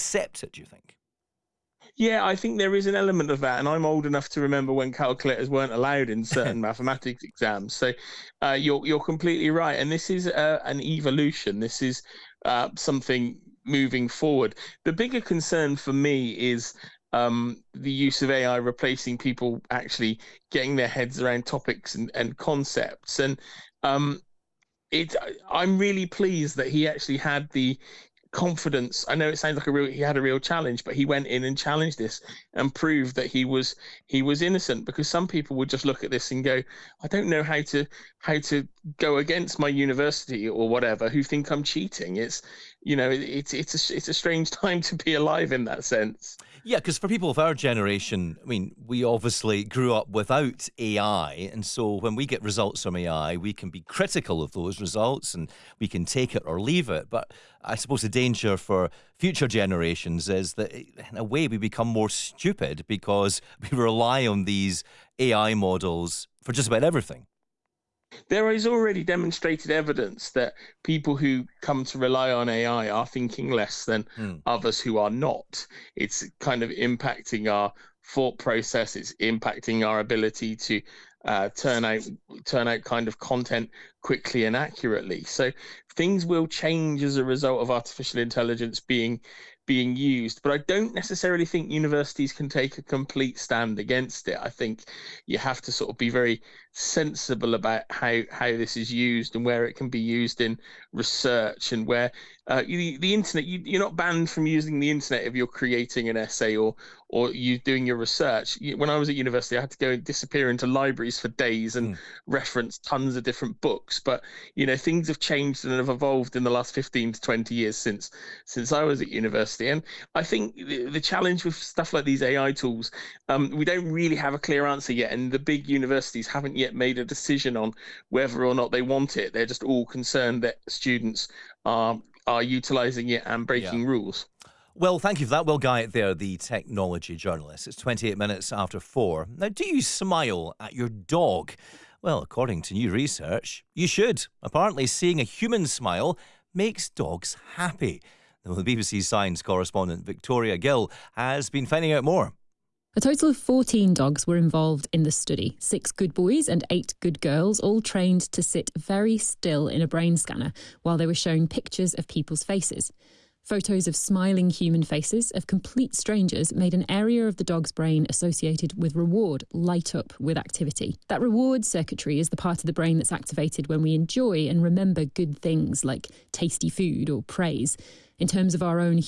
accept it, do you think? Yeah, I think there is an element of that, and I'm old enough to remember when calculators weren't allowed in certain mathematics exams. So you're completely right, and this is an evolution. This is something moving forward. The bigger concern for me is the use of AI replacing people actually getting their heads around topics and concepts. And um, I'm really pleased that he actually had the confidence. I know it sounds like he had a real challenge, but he went in and challenged this and proved that he was innocent, because some people would just look at this and go, I don't know how to go against my university or whatever, who think I'm cheating. It's a strange time to be alive in that sense. Yeah, because for people of our generation, I mean, we obviously grew up without AI. And so when we get results from AI, we can be critical of those results and we can take it or leave it. But I suppose the danger for future generations is that, in a way, we become more stupid because we rely on these AI models for just about everything. There is already demonstrated evidence that people who come to rely on AI are thinking less than others who are not. It's kind of impacting our thought process. It's impacting our ability to turn out kind of content quickly and accurately. So things will change as a result of artificial intelligence being used, but I don't necessarily think universities can take a complete stand against it. I think you have to sort of be very sensible about how this is used and where it can be used in research, and where the internet, you're not banned from using the internet if you're creating an essay or you doing your research. When I was at university, I had to go and disappear into libraries for days and reference tons of different books. But things have changed and have evolved in the last 15 to 20 years since I was at university. And I think the challenge with stuff like these AI tools, we don't really have a clear answer yet, and the big universities haven't yet made a decision on whether or not they want it. They're just all concerned that students are utilizing it and breaking rules. Well, thank you for that. Will Guyatt there, the technology journalist. It's 28 minutes after 4. Now, do you smile at your dog? Well, according to new research, you should. Apparently, seeing a human smile makes dogs happy. Well, the BBC Science correspondent Victoria Gill has been finding out more. A total of 14 dogs were involved in the study. 6 good boys and 8 good girls, all trained to sit very still in a brain scanner while they were shown pictures of people's faces. Photos of smiling human faces of complete strangers made an area of the dog's brain associated with reward light up with activity. That reward circuitry is the part of the brain that's activated when we enjoy and remember good things like tasty food or praise. In terms of our own